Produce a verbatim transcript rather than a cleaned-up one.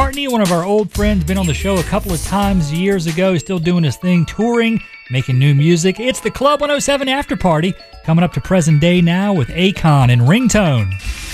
McCartney, one of our old friends, been on the show a couple of times years ago, still doing his thing, touring, making new music. It's the Club one oh seven After Party, coming up to present day now with Akon and Ringtone.